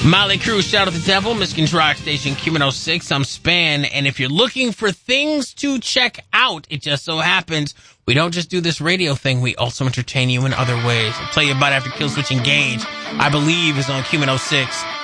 Molly Cruz, Shout at the Devil, Michigan's Rock Station, Q106. I'm Span, and if you're looking for things to check out, it just so happens we don't just do this radio thing, we also entertain you in other ways. I'll tell you about it after Killswitch Engage, I believe, is on Q106.